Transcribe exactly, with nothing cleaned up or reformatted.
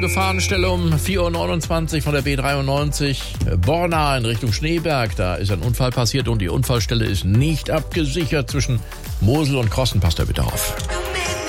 Gefahrenstelle um vier Uhr neunundzwanzig von der B dreiundneunzig. Borna in Richtung Schneeberg. Da ist ein Unfall passiert und die Unfallstelle ist nicht abgesichert. Zwischen Mosel und Krossen passt da bitte auf.